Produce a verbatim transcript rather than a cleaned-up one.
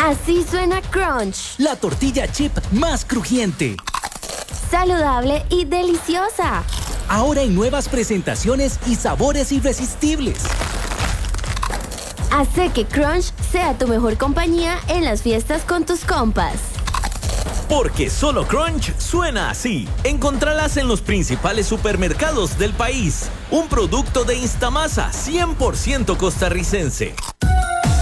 Así suena Crunch. La tortilla chip más crujiente. Saludable y deliciosa. Ahora en nuevas presentaciones y sabores irresistibles. Hace que Crunch sea tu mejor compañía en las fiestas con tus compas. Porque solo Crunch suena así. Encontralas en los principales supermercados del país. Un producto de Instamasa cien por ciento costarricense.